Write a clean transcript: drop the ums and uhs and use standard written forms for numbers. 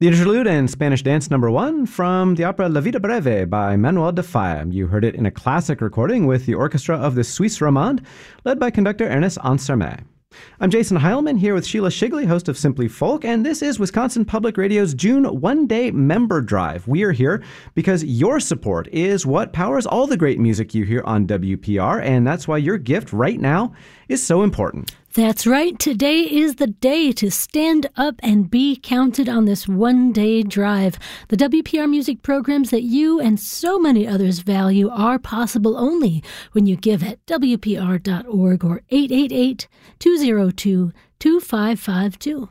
The interlude in Spanish dance number 1 from the opera La Vida Breve by Manuel de Falla. You heard it in a classic recording with the orchestra of the Suisse Romande, led by conductor Ernest Ansermet. I'm Jason Heilman here with Sheila Shigley, host of Simply Folk, and this is Wisconsin Public Radio's June one-day member drive. We are here because your support is what powers all the great music you hear on WPR, and that's why your gift right now is so important. That's right. Today is the day to stand up and be counted on this one-day drive. The WPR music programs that you and so many others value are possible only when you give at WPR.org or 888-202-2552.